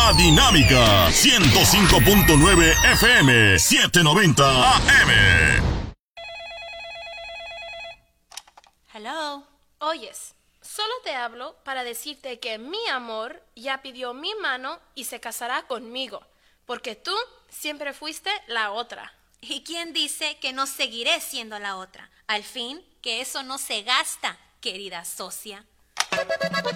La Dinámica 105.9 FM 790 AM. Hello. Oyes, solo te hablo para decirte que mi amor ya pidió mi mano y se casará conmigo, porque tú siempre fuiste la otra. ¿Y quién dice que no seguiré siendo la otra? Al fin, que eso no se gasta, querida socia.